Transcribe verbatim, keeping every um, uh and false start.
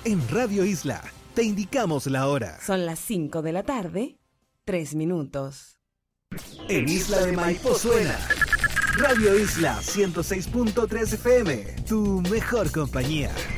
En Radio Isla te indicamos la hora. Son las cinco de la tarde, tres minutos. En Isla de Maipo suena Radio Isla ciento seis punto tres F M, tu mejor compañía.